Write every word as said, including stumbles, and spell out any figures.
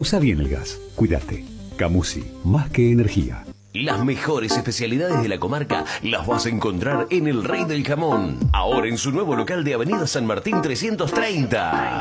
Usa bien el gas. Cuídate. Camusi, más que energía. Las mejores especialidades de la comarca las vas a encontrar en El Rey del Jamón. Ahora en su nuevo local de Avenida San Martín trescientos treinta.